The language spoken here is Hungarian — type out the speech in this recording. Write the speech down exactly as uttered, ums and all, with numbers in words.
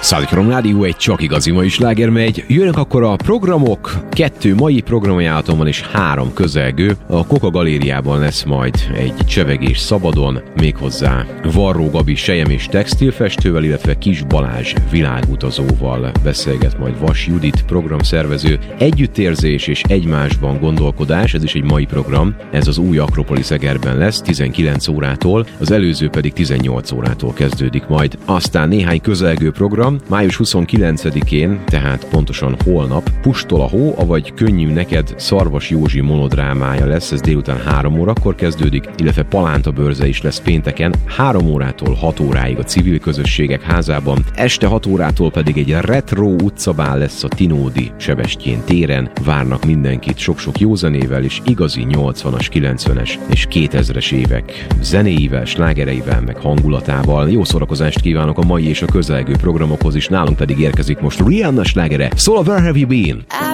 Szállíthatom Rádió, egy csak igazi mai sláger megy. Jönnek akkor a programok, kettő mai programajánlatom van és három közelgő. A Koka Galériában lesz majd egy csevegés szabadon, méghozzá Varró Gabi sejem és textilfestővel, illetve Kis Balázs világutazóval beszélget majd Vas Judit programszervező. Együttérzés és egymásban gondolkodás, ez is egy mai program. Ez az új Akropolis Egerben lesz tizenkilenc órától, az előző pedig tizennyolc órától kezdődik majd. Aztán néhány közelgő program. május huszonkilencedikén, tehát pontosan holnap, Pustol a hó, avagy Könnyű neked Szarvas Józsi monodrámája lesz, ez délután három órakor kezdődik, illetve Palánta bőrze is lesz pénteken, három órától hat óráig a Civil Közösségek Házában, este hat órától pedig egy retro utcabál lesz a Tinódi Sebestyén téren, várnak mindenkit sok-sok jó zenével és igazi nyolcvanas, kilencvenes és kétezres évek zenéivel, slágereivel, meg hangulatával. Jó szórakozást kívánok a mai és a közelgő programokhoz is, nálunk pedig érkezik most Rihanna slágere, szóval Where Have You Been?